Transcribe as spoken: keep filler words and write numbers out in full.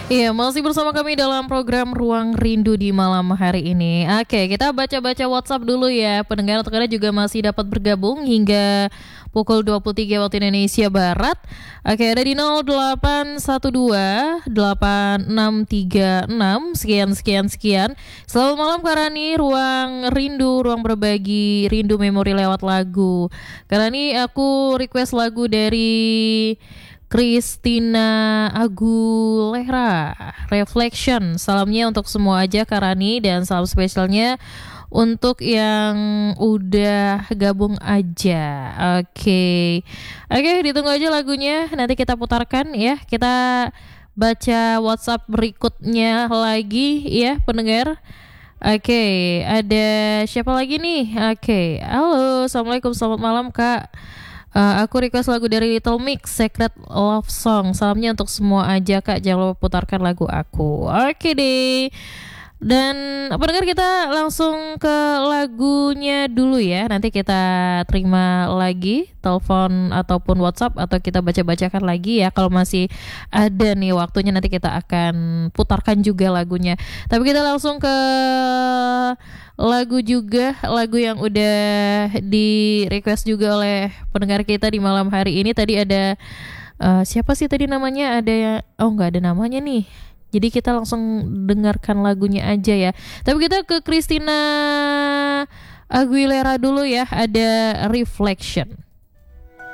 Iya, masih bersama kami dalam program Ruang Rindu di malam hari ini. Oke, kita baca-baca WhatsApp dulu ya. Pendengar terkadang juga masih dapat bergabung hingga pukul dua puluh tiga waktu Indonesia Barat. Oke, ada di nol delapan satu dua delapan enam tiga enam. Sekian, sekian, sekian. Selamat malam Kak Rani, Ruang Rindu, ruang berbagi rindu memori lewat lagu. Kak Rani, aku request lagu dari Christina Agulera, Reflection. Salamnya untuk semua aja Kak Rani, dan salam spesialnya untuk yang udah gabung aja. Oke, oke, ditunggu aja lagunya. Nanti kita putarkan ya. Kita baca WhatsApp berikutnya lagi ya pendengar. Oke, ada siapa lagi nih? Oke, halo, assalamualaikum, selamat malam Kak. Uh, aku request lagu dari Little Mix, Secret Love Song. Salamnya untuk semua aja Kak, jangan lupa putarkan lagu aku. Oke deh. Dan pendengar, kita langsung ke lagunya dulu ya. Nanti kita terima lagi telepon ataupun WhatsApp, atau kita baca-bacakan lagi ya. Kalau masih ada nih waktunya, nanti kita akan putarkan juga lagunya. Tapi kita langsung ke lagu juga, lagu yang udah di request juga oleh pendengar kita di malam hari ini. Tadi ada uh, siapa sih tadi namanya? Ada yang, oh nggak ada namanya nih. Jadi kita langsung dengarkan lagunya aja ya. Tapi kita ke Christina Aguilera dulu ya. Ada Reflection.